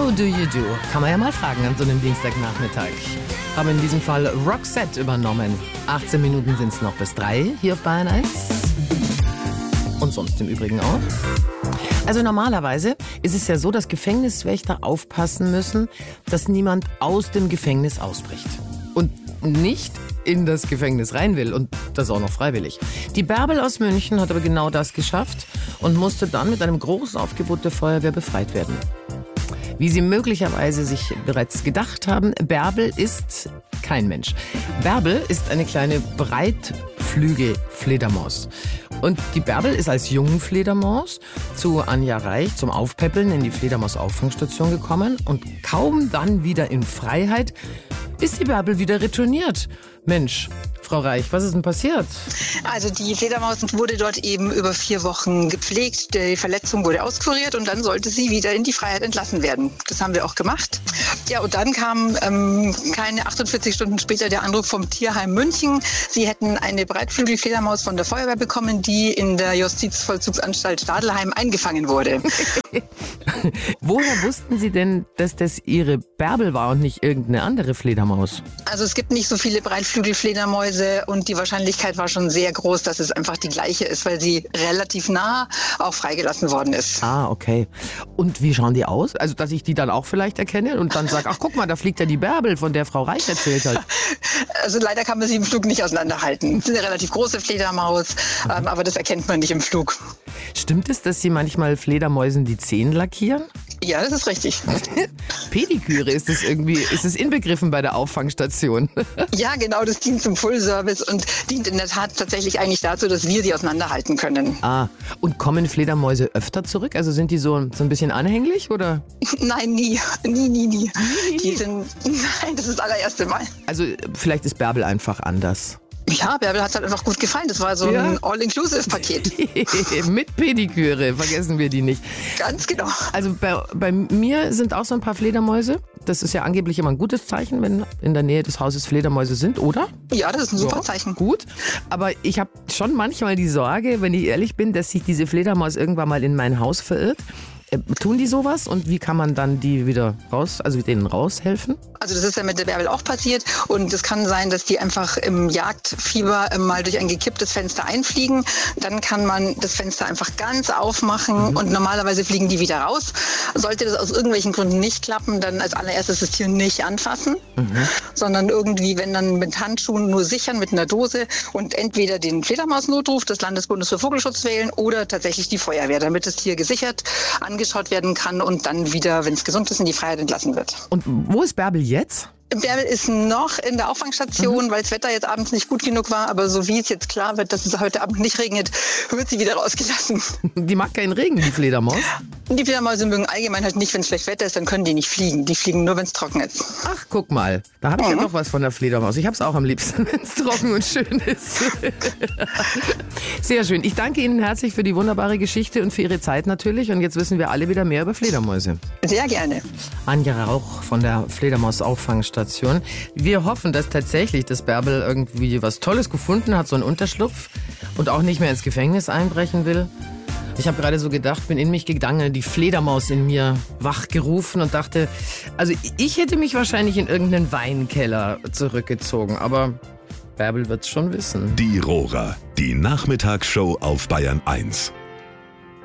How do you do? Kann man ja mal fragen an so einem Dienstagnachmittag. Habe in diesem Fall Roxette übernommen. 18 Minuten sind es noch bis 3 hier auf Bayern 1. Und sonst im Übrigen auch. Also normalerweise ist es ja so, dass Gefängniswächter aufpassen müssen, dass niemand aus dem Gefängnis ausbricht. Und nicht in das Gefängnis rein will und das auch noch freiwillig. Die Bärbel aus München hat aber genau das geschafft und musste dann mit einem großen Aufgebot der Feuerwehr befreit werden. Wie Sie möglicherweise sich bereits gedacht haben, Bärbel ist kein Mensch. Bärbel ist eine kleine Breitflügelfledermaus. Und die Bärbel ist als Jungfledermaus zu Anja Reich zum Aufpäppeln in die Fledermaus-Auffangstation gekommen und kaum dann wieder in Freiheit ist die Bärbel wieder retourniert. Mensch, Frau Reich, was ist denn passiert? Also die Fledermaus wurde dort eben über 4 Wochen gepflegt. Die Verletzung wurde auskuriert und dann sollte sie wieder in die Freiheit entlassen werden. Das haben wir auch gemacht. Ja, und dann kam keine 48 Stunden später der Anruf vom Tierheim München. Sie hätten eine Breitflügelfledermaus von der Feuerwehr bekommen, die in der Justizvollzugsanstalt Stadelheim eingefangen wurde. Woher wussten Sie denn, dass das Ihre Bärbel war und nicht irgendeine andere Fledermaus? Also es gibt nicht so viele Breitflügelfledermäuse und die Wahrscheinlichkeit war schon sehr groß, dass es einfach die gleiche ist, weil sie relativ nah auch freigelassen worden ist. Ah, okay. Und wie schauen die aus? Also, dass ich die dann auch vielleicht erkenne und dann sage, ach guck mal, da fliegt ja die Bärbel, von der Frau Reich erzählt hat. Also leider kann man sie im Flug nicht auseinanderhalten. Das ist eine relativ große Fledermaus, aber das erkennt man nicht im Flug. Stimmt es, dass Sie manchmal Fledermäusen die Zähne lackieren? Ja, das ist richtig. Pediküre, ist es inbegriffen bei der Auffangstation? Ja, genau, das dient zum Full-Service und dient in der Tat tatsächlich eigentlich dazu, dass wir sie auseinanderhalten können. Ah, und kommen Fledermäuse öfter zurück? Also sind die so ein bisschen anhänglich, oder? Nein, nie. Nie. Die sind, nein, das ist das allererste Mal. Also vielleicht ist Bärbel einfach anders. Ja, Bärbel hat es halt einfach gut gefallen. Das war so ein All-Inclusive-Paket. Mit Pediküre, vergessen wir die nicht. Ganz genau. Also bei mir sind auch so ein paar Fledermäuse. Das ist ja angeblich immer ein gutes Zeichen, wenn in der Nähe des Hauses Fledermäuse sind, oder? Ja, das ist ein super Zeichen. Gut, aber ich habe schon manchmal die Sorge, wenn ich ehrlich bin, dass sich diese Fledermaus irgendwann mal in mein Haus verirrt. Tun die sowas und wie kann man dann die wieder denen raushelfen? Also das ist ja mit der Bärbel auch passiert und es kann sein, dass die einfach im Jagdfieber mal durch ein gekipptes Fenster einfliegen. Dann kann man das Fenster einfach ganz aufmachen und normalerweise fliegen die wieder raus. Sollte das aus irgendwelchen Gründen nicht klappen, dann als allererstes das Tier nicht anfassen, sondern irgendwie, wenn dann mit Handschuhen nur sichern mit einer Dose und entweder den Fledermausnotruf des Landesbundes für Vogelschutz wählen oder tatsächlich die Feuerwehr, damit das Tier gesichert angeschaut werden kann und dann wieder, wenn es gesund ist, in die Freiheit entlassen wird. Und wo ist Bärbel jetzt? Bärbel ist noch in der Auffangstation, weil das Wetter jetzt abends nicht gut genug war. Aber so wie es jetzt klar wird, dass es heute Abend nicht regnet, wird sie wieder rausgelassen. Die mag keinen Regen, die Fledermaus? Die Fledermäuse mögen allgemein halt nicht, wenn es schlecht Wetter ist, dann können die nicht fliegen. Die fliegen nur, wenn es trocken ist. Ach, guck mal. Da habe ich ja noch was von der Fledermaus. Ich habe es auch am liebsten, wenn es trocken und schön ist. Sehr schön. Ich danke Ihnen herzlich für die wunderbare Geschichte und für Ihre Zeit natürlich. Und jetzt wissen wir alle wieder mehr über Fledermäuse. Sehr gerne. Anja Rauch von der Fledermaus-Auffangstation. Wir hoffen, dass tatsächlich das Bärbel irgendwie was Tolles gefunden hat, so einen Unterschlupf und auch nicht mehr ins Gefängnis einbrechen will. Ich habe gerade so gedacht, bin in mich gegangen, die Fledermaus in mir wachgerufen und dachte, also ich hätte mich wahrscheinlich in irgendeinen Weinkeller zurückgezogen, aber Bärbel wird's schon wissen. Die Rohrer, die Nachmittagsshow auf Bayern 1.